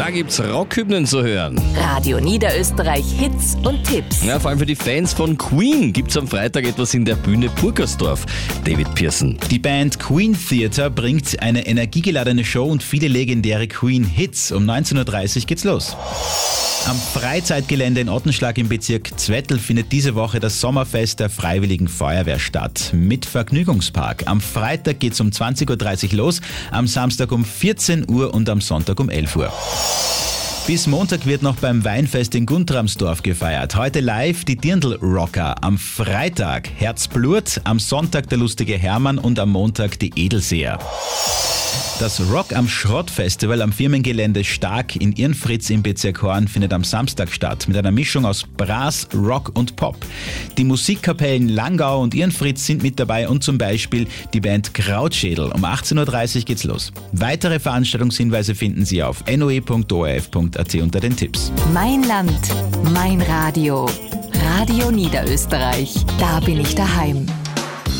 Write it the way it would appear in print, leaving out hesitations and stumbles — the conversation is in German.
Da gibt's Rockhymnen zu hören. Radio Niederösterreich Hits und Tipps. Ja, vor allem für die Fans von Queen gibt's am Freitag etwas in der Bühne Burgersdorf. David Pearson. Die Band Queen Theatre bringt eine energiegeladene Show und viele legendäre Queen-Hits. Um 19.30 Uhr geht's los. Am Freizeitgelände in Ottenschlag im Bezirk Zwettl findet diese Woche das Sommerfest der Freiwilligen Feuerwehr statt. Mit Vergnügungspark. Am Freitag geht's um 20.30 Uhr los, am Samstag um 14 Uhr und am Sonntag um 11 Uhr. Bis Montag wird noch beim Weinfest in Guntramsdorf gefeiert. Heute live die Dirndl-Rocker. Am Freitag Herzblut, am Sonntag der lustige Hermann und am Montag die Edelseher. Das Rock am Schrott Festival am Firmengelände Stark in Irnfritz im Bezirk Horn findet am Samstag statt, mit einer Mischung aus Brass, Rock und Pop. Die Musikkapellen Langau und Irnfritz sind mit dabei und zum Beispiel die Band Krautschädel. Um 18.30 Uhr geht's los. Weitere Veranstaltungshinweise finden Sie auf noe.orf.at unter den Tipps. Mein Land, mein Radio. Radio Niederösterreich. Da bin ich daheim.